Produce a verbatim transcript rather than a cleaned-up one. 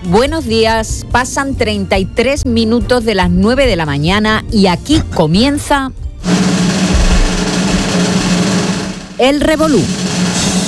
buenos días. Pasan treinta y tres minutos de las nueve de la mañana y aquí comienza El Revolú.